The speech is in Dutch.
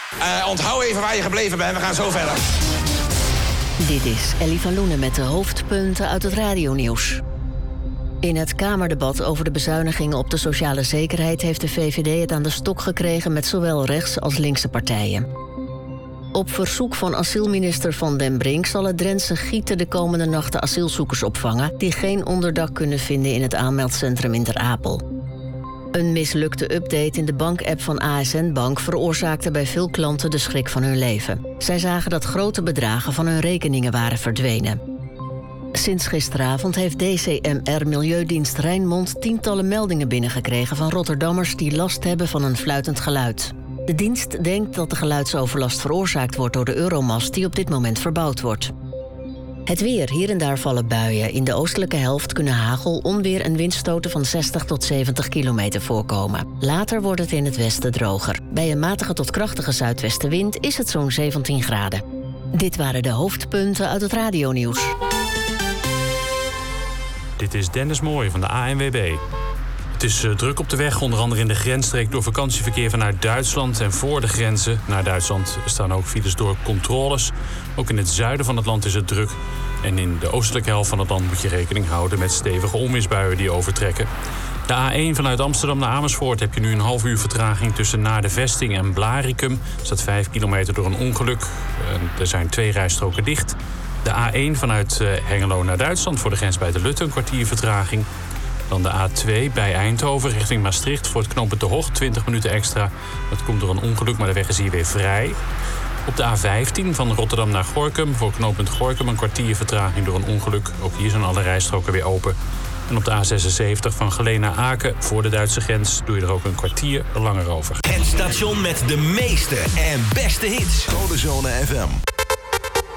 Onthoud even waar je gebleven bent, we gaan zo verder. Dit is Ellie van Loenen met de hoofdpunten uit het radionieuws. In het Kamerdebat over de bezuinigingen op de sociale zekerheid heeft de VVD het aan de stok gekregen met zowel rechts- als linkse partijen. Op verzoek van asielminister Van den Brink zal het Drentse Gieten de komende nachten asielzoekers opvangen die geen onderdak kunnen vinden in het aanmeldcentrum in Ter Apel. Een mislukte update in de bankapp van ASN Bank veroorzaakte bij veel klanten de schrik van hun leven. Zij zagen dat grote bedragen van hun rekeningen waren verdwenen. Sinds gisteravond heeft DCMR Milieudienst Rijnmond tientallen meldingen binnengekregen van Rotterdammers die last hebben van een fluitend geluid. De dienst denkt dat de geluidsoverlast veroorzaakt wordt door de Euromast die op dit moment verbouwd wordt. Het weer. Hier en daar vallen buien. In de oostelijke helft kunnen hagel, onweer en windstoten van 60 tot 70 kilometer voorkomen. Later wordt het in het westen droger. Bij een matige tot krachtige zuidwestenwind is het zo'n 17 graden. Dit waren de hoofdpunten uit het radionieuws. Dit is Dennis Mooij van de ANWB. Het is druk op de weg, onder andere in de grensstreek door vakantieverkeer vanuit Duitsland. En voor de grenzen naar Duitsland staan ook files door controles. Ook in het zuiden van het land is het druk. En in de oostelijke helft van het land moet je rekening houden met stevige onweersbuien die overtrekken. De A1 vanuit Amsterdam naar Amersfoort heb je nu een half uur vertraging tussen Naar de Vesting en Blaricum. Er staat 5 kilometer door een ongeluk. Er zijn 2 rijstroken dicht. De A1 vanuit Hengelo naar Duitsland voor de grens bij de Lutte een kwartier vertraging. Dan de A2 bij Eindhoven richting Maastricht voor het knooppunt De Hoog, 20 minuten extra. Dat komt door een ongeluk, maar de weg is hier weer vrij. Op de A15 van Rotterdam naar Gorinchem voor knooppunt Gorinchem een kwartier vertraging door een ongeluk. Ook hier zijn alle rijstroken weer open. En op de A76 van Geleen naar Aken voor de Duitse grens doe je er ook een kwartier langer over. Het station met de meeste en beste hits. Codezone FM.